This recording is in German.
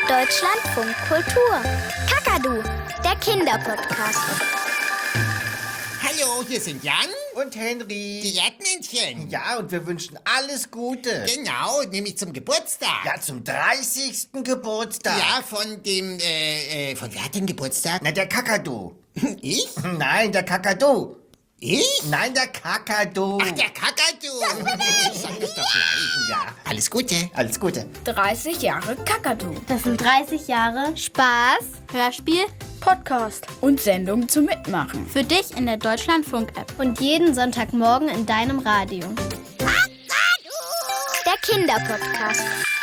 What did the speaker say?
Deutschlandfunk Kultur. Kakadu, der Kinderpodcast. Hallo, hier sind Jan und Henry. Die Erdmännchen. Ja, und wir wünschen alles Gute. Genau, nämlich zum Geburtstag. Ja, zum 30. Geburtstag. Ja, von wer hat denn Geburtstag? Na, der Kakadu. Ich? Nein, der Kakadu. Ich? Nein, der Kakadu. Ach, der Kakadu. Sag das doch gleich. Ja, Alles Gute. alles Gute. 30 Jahre Kakadu. Das sind 30 Jahre Spaß, Hörspiel, Podcast und Sendung zum Mitmachen. für dich in der Deutschlandfunk-App. Und jeden Sonntagmorgen in deinem Radio. Der Kinderpodcast.